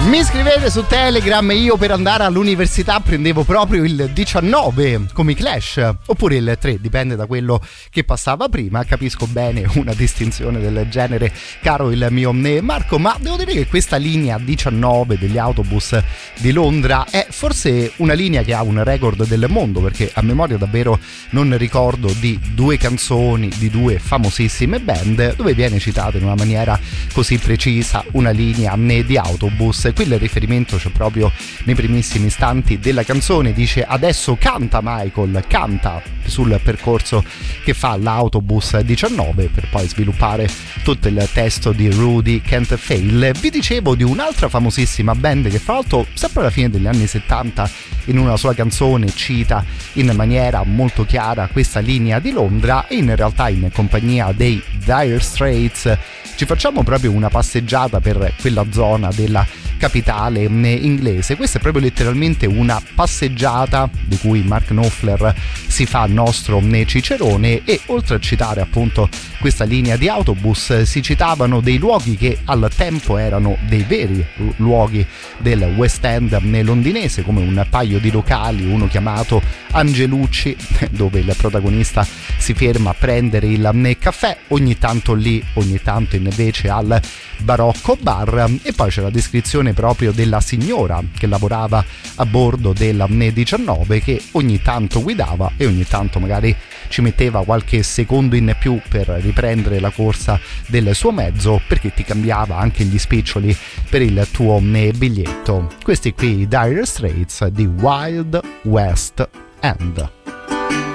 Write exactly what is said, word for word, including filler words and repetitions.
Mi scrivete su Telegram, io per andare all'università prendevo proprio il diciannove come Clash, oppure il tre, dipende da quello che passava prima. Capisco bene una distinzione del genere, caro il mio Marco, ma devo dire che questa linea diciannove degli autobus di Londra è forse una linea che ha un record del mondo, perché a memoria davvero non ricordo di due canzoni di due famosissime band dove viene citata in una maniera così precisa una linea di autobus. Qui il riferimento c'è proprio nei primissimi istanti della canzone, dice: adesso canta Michael, canta, sul percorso che fa l'autobus diciannove, per poi sviluppare tutto il testo di Rudy Can't Fail. Vi dicevo di un'altra famosissima band che fra l'altro sempre alla fine degli anni settanta in una sua canzone cita in maniera molto chiara questa linea di Londra, e in realtà in compagnia dei Dire Straits ci facciamo proprio una passeggiata per quella zona della capitale inglese. Questa è proprio letteralmente una passeggiata di cui Mark Knopfler si fa nostro cicerone, e oltre a citare appunto questa linea di autobus si citavano dei luoghi che al tempo erano dei veri luoghi del West End londinese, come un paio di locali, uno chiamato Angelucci dove il protagonista si ferma a prendere il caffè, ogni tanto lì, ogni tanto invece al Barocco Bar, e poi c'è la descrizione proprio della signora che lavorava a bordo della diciannove, che ogni tanto guidava e ogni tanto magari ci metteva qualche secondo in più per riprendere la corsa del suo mezzo, perché ti cambiava anche gli spiccioli per il tuo biglietto. Questi qui i Dire Straits di Wild West End.